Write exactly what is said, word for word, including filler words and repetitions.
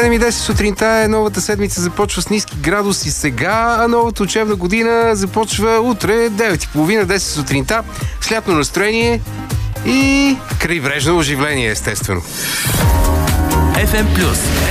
седем и десет сутринта, новата седмица започва с ниски градуси сега, а новата учебна година започва утре, девет и половина, десет сутринта, с лятно настроение и крайбрежно оживление, естествено. еф ем Плюс